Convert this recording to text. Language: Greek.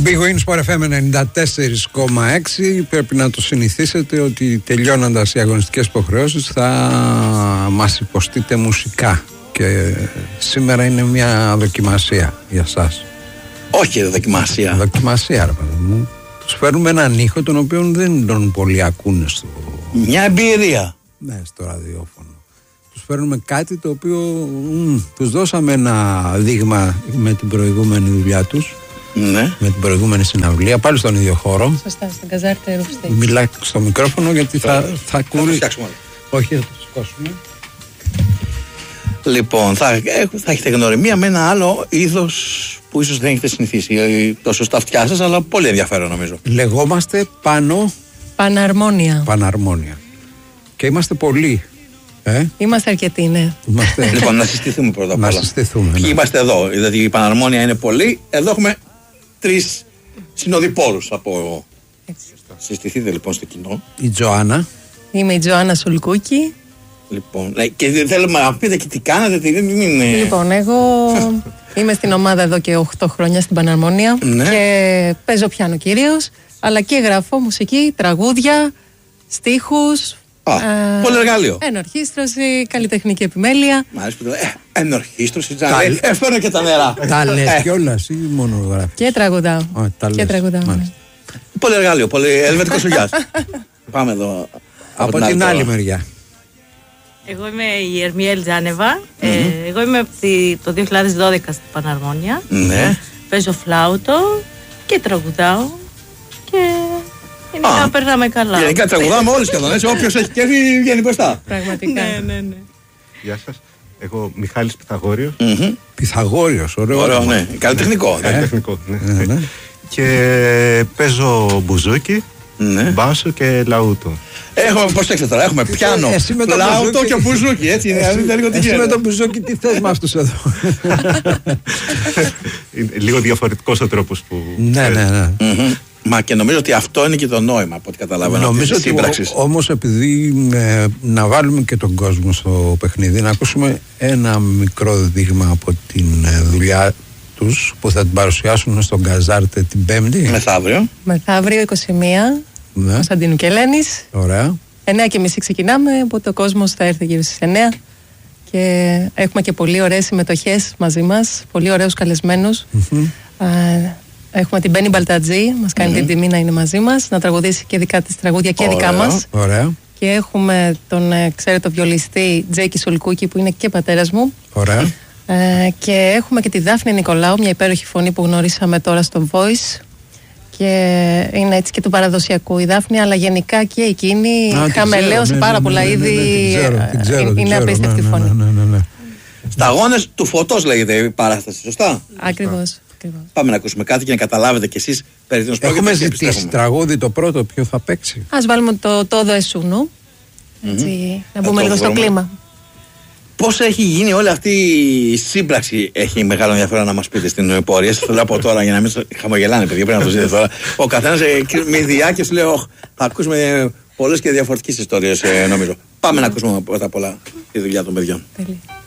Big Win Sport FM 94,6. Πρέπει να το συνηθίσετε ότι τελειώνοντας οι αγωνιστικές υποχρεώσεις θα μας υποστείτε μουσικά. Και σήμερα είναι μια δοκιμασία για σας. Όχι δοκιμασία. Δοκιμασία, ρε παιδί μου. Τους φέρνουμε έναν ήχο τον οποίο δεν τον πολύ ακούνε στο... Μια εμπειρία. Ναι, στο ραδιόφωνο. Τους φέρνουμε κάτι το οποίο τους δώσαμε ένα δείγμα με την προηγούμενη δουλειά τους. Ναι. Με την προηγούμενη συναυλία, πάλι στον ίδιο χώρο. Σωστά, στον Καζάρτε Ρουφστή. Μιλάει στο μικρόφωνο γιατί θα ακούει. Θα το φτιάξουμε. Όχι, θα το σηκώσουμε. Λοιπόν, θα έχετε γνωριμία με ένα άλλο είδος που ίσως δεν έχετε συνηθίσει τόσο στα αυτιά σας, αλλά πολύ ενδιαφέρον νομίζω. Λεγόμαστε Παναρμόνια. Παναρμόνια. Και είμαστε πολλοί. Είμαστε αρκετοί, ναι. Λοιπόν, να συστηθούμε πρώτα απ' όλα. Να συστηθούμε. Ποιοι είμαστε εδώ, δηλαδή η Παναρμόνια είναι πολλοί. Εδώ έχουμε 3 συνοδοιπόρους από εγώ. Συστηθείτε λοιπόν στο κοινό. Η Τζοάννα. Είμαι η Τζοάννα Σουλκούκη. Λοιπόν, και θέλουμε να πείτε και τι κάνατε, Λοιπόν, εγώ είμαι στην ομάδα εδώ και 8 χρόνια στην Παναρμόνια. Ναι. Και παίζω πιάνο κυρίως, αλλά και γράφω μουσική, τραγούδια, στίχους. Πολυεργαλείο. Ενορχήστρωση, καλλιτεχνική επιμέλεια. Μ' αρέσει που το ενορχήστρωση, τζαλέ. Φέρνω και τα νερά. Τα λες κιόλας ή μόνο γράφεις? Και τραγουδάω. Και τραγουδάω. Πολυεργαλείο, ελβετικό σουγιάς. Πάμε εδώ. Από την άλλη μεριά. Εγώ είμαι η Ερμιέλ Τζάνεβα. Εγώ είμαι το 2012 στην Παναρμόνια. Ναι. Παίζω φλάουτο και τραγουδάω. Και γενικά περνάμε καλά. Γενικά τραγουδάμε όλοι σχεδόν. Όποιος έχει κέφι βγαίνει μπροστά. Πραγματικά. Ναι. Γεια σας. Εγώ Μιχάλης Πυθαγόριος. Πυθαγόριος, ωραίο. Ωραίο, ναι. Καλλιτεχνικό. Καλλιτεχνικό, ναι. Και παίζω μπουζούκι, μπάσο και λαούτο. Προσέξτε τώρα, έχουμε πιάνο, λαούτο και μπουζούκι. Έτσι είναι. Εσύ με τον μπουζούκι τι θες με αυτούς εδώ? Είναι λίγο διαφορετικός ο τρόπος που... Ναι. Μα και νομίζω ότι αυτό είναι και το νόημα από ό,τι καταλαβαίνω. Νομίζω ότι όμως επειδή να βάλουμε και τον κόσμο στο παιχνίδι, να ακούσουμε ένα μικρό δείγμα από την δουλειά τους που θα την παρουσιάσουν στον Καζάρτε την Πέμπτη. Μεθαύριο 21, Κωνσταντίνου και Ελένης. Ωραία. 9:30 ξεκινάμε, οπότε ο κόσμος θα έρθει γύρω στις 9 και έχουμε και πολύ ωραίες συμμετοχές μαζί μας, πολύ ωραίους καλεσμένους. Έχουμε την Μπένι Μπαλτατζή, μας κάνει την τιμή να είναι μαζί μας, να τραγουδήσει και δικά της τραγούδια και δικά μας. Ωραία. Και έχουμε τον, ξέρετε, βιολιστή Τζέικη Σουλκούκη που είναι και πατέρας μου. Ωραία. Και έχουμε και τη Δάφνη Νικολάου, μια υπέροχη φωνή που γνωρίσαμε τώρα στο Voice. Και είναι έτσι και του παραδοσιακού η Δάφνη, αλλά γενικά και εκείνη χαμελέωσε πάρα πολλά είδη. Είναι απίστευτη φωνή. Σταγόνες του φωτός λέγεται η παράσταση, σωστά? Ακριβώς. Πάμε να ακούσουμε κάτι και να καταλάβετε κι εσείς περί τίνος πρόκειται. Έχουμε ζητήσει τραγούδι το πρώτο, ποιο θα παίξει? Ας βάλουμε το Τόδο Εσούνου. Έτσι, να μπούμε λίγο στο κλίμα. Πώς έχει γίνει όλη αυτή η σύμπραξη, έχει μεγάλο ενδιαφέρον να μας πείτε στην πορεία. Σας το λέω από τώρα για να μην χαμογελάνε, παιδιά. Πρέπει να το ζείτε τώρα. Ο καθένας με ιδιάκες λέει: θα ακούσουμε πολλές και διαφορετικές ιστορίες, νομίζω. Πάμε να ακούσουμε πρώτα απ' όλα τη δουλειά των παιδιών.